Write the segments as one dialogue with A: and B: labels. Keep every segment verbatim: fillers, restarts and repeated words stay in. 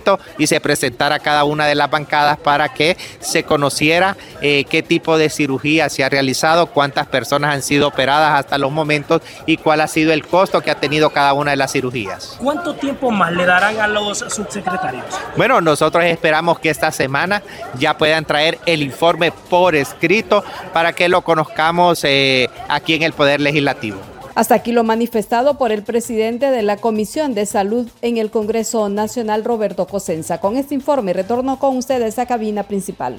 A: escrito y se presentara a cada una de las bancadas para que se conociera eh, qué tipo de cirugía se ha realizado, cuántas personas han sido operadas hasta los momentos y cuál ha sido el costo que ha tenido cada una de las cirugías.
B: ¿Cuánto tiempo más le darán a los subsecretarios?
A: Bueno, nosotros esperamos que esta semana ya puedan traer el informe por escrito para que lo conozcamos eh, aquí en el Poder Legislativo.
C: Hasta aquí lo manifestado por el presidente de la Comisión de Salud en el Congreso Nacional, Roberto Cosenza. Con este informe retorno con ustedes a cabina principal.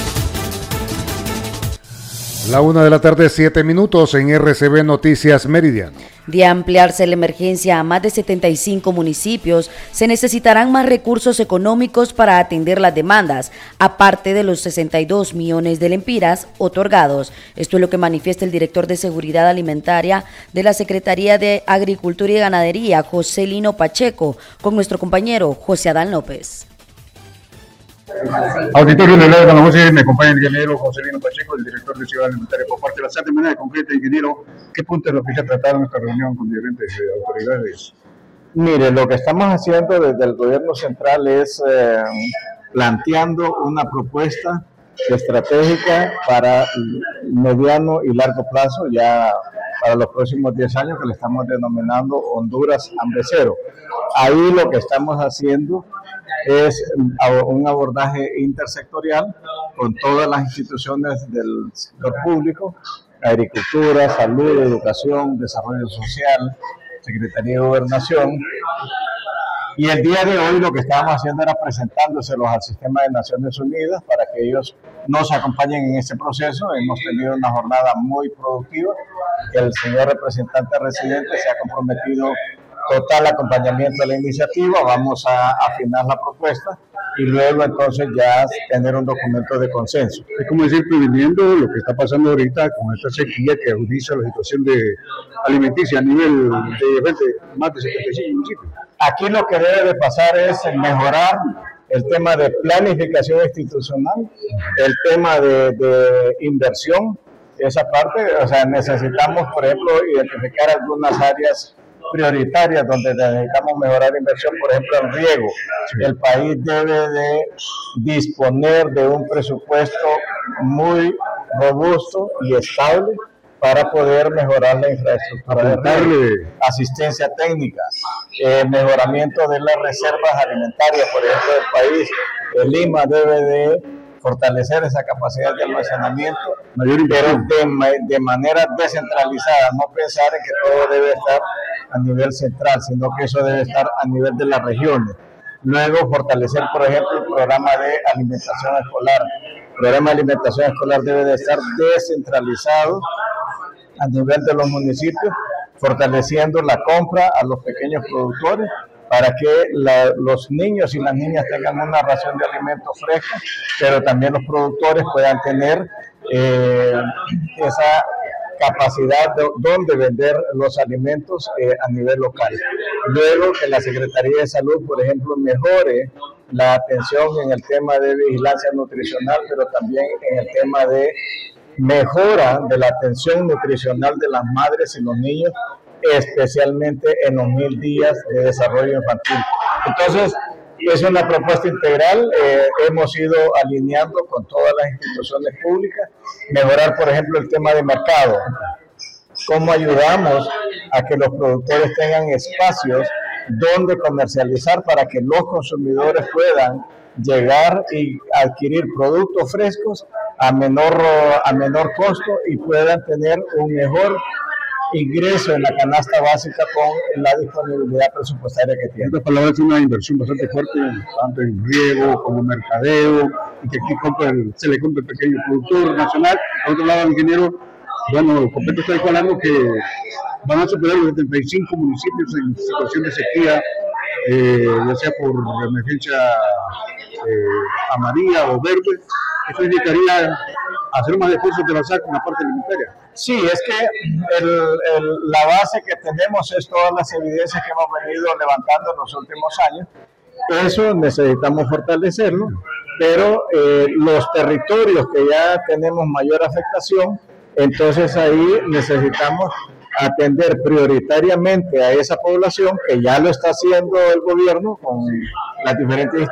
D: La una de la tarde, siete minutos en R C B Noticias Meridiano.
E: De ampliarse la emergencia a más de setenta y cinco municipios, se necesitarán más recursos económicos para atender las demandas, aparte de los sesenta y dos millones de lempiras otorgados. Esto es lo que manifiesta el director de Seguridad Alimentaria de la Secretaría de Agricultura y Ganadería, José Lino Pacheco, con nuestro compañero José Adán López.
F: Auditorio de la voz, me acompaña el ingeniero José Lino Pacheco, el director de Ciudad Alimentaria. Por parte de la S A T, de manera concreta, ingeniero, ¿qué puntos es lo que se ha tratado en esta reunión con diferentes eh, autoridades?
G: Mire, lo que estamos haciendo desde el gobierno central es eh, planteando una propuesta estratégica para mediano y largo plazo, ya para los próximos diez años, que le estamos denominando Honduras Hambre Cero. Ahí lo que estamos haciendo es un abordaje intersectorial con todas las instituciones del sector público, agricultura, salud, educación, desarrollo social, Secretaría de Gobernación. Y el día de hoy lo que estábamos haciendo era presentándoselos al sistema de Naciones Unidas para que ellos nos acompañen en este proceso. Hemos tenido una jornada muy productiva. El señor representante residente se ha comprometido total acompañamiento a la iniciativa. Vamos a afinar la propuesta y luego entonces ya tener un documento de consenso.
F: Es como decir, previniendo lo que está pasando ahorita con esta sequía que agudiza la situación de alimenticia a nivel de más de setenta y cinco municipios.
G: Aquí lo que debe de pasar es mejorar el tema de planificación institucional, el tema de, de inversión, esa parte. O sea, necesitamos, por ejemplo, identificar algunas áreas prioritarias donde necesitamos mejorar inversión, por ejemplo, en riego. El país debe de disponer de un presupuesto muy robusto y estable para poder mejorar la infraestructura de riego, asistencia técnica, eh, mejoramiento de las reservas alimentarias, por ejemplo, del país. El Lima debe de fortalecer esa capacidad de almacenamiento, pero de, de manera descentralizada, no pensar en que todo debe estar a nivel central, sino que eso debe estar a nivel de las regiones. Luego, fortalecer, por ejemplo, el programa de alimentación escolar. El programa de alimentación escolar debe de estar descentralizado a nivel de los municipios, fortaleciendo la compra a los pequeños productores para que la, los niños y las niñas tengan una ración de alimentos fresca, pero también los productores puedan tener eh, esa capacidad de donde vender los alimentos eh, a nivel local. Luego que la Secretaría de Salud, por ejemplo, mejore la atención en el tema de vigilancia nutricional, pero también en el tema de mejora de la atención nutricional de las madres y los niños, especialmente en los mil días de desarrollo infantil. Entonces, es una propuesta integral, eh, hemos ido alineando con todas las instituciones públicas, mejorar, por ejemplo, el tema de mercado, cómo ayudamos a que los productores tengan espacios donde comercializar para que los consumidores puedan llegar y adquirir productos frescos a menor, a menor costo y puedan tener un mejor ingreso en la canasta básica con la disponibilidad presupuestaria que tiene.
F: En otras palabras, es una inversión bastante fuerte, tanto en riego como mercadeo, y que aquí compra el, se le compra el pequeño productor nacional. Por otro lado, ingeniero, bueno, completo está declarando que van a superar los setenta y cinco municipios en situación de sequía, eh, ya sea por emergencia eh, amarilla o verde. Eso indicaría hacer más esfuerzos de la S A C en la parte alimentaria.
G: Sí, es que el, el, la base que tenemos es todas las evidencias que hemos venido levantando en los últimos años. Eso necesitamos fortalecerlo, pero eh, los territorios que ya tenemos mayor afectación, entonces ahí necesitamos atender prioritariamente a esa población, que ya lo está haciendo el gobierno con las diferentes